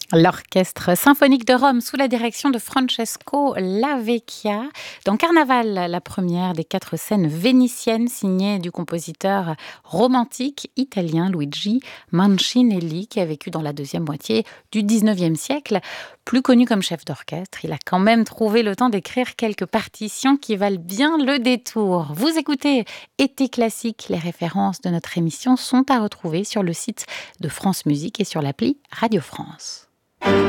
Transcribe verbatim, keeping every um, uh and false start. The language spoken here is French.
L'Orchestre symphonique de Rome, sous la direction de Francesco Lavecchia, dans Carnaval, la première des quatre scènes vénitiennes signée du compositeur romantique italien Luigi Mancinelli, qui a vécu dans la deuxième moitié du dix-neuvième siècle. Plus connu comme chef d'orchestre, il a quand même trouvé le temps d'écrire quelques partitions qui valent bien le détour. Vous écoutez Été classique, les références de notre émission sont à retrouver sur le site de France Musique et sur l'appli Radio France.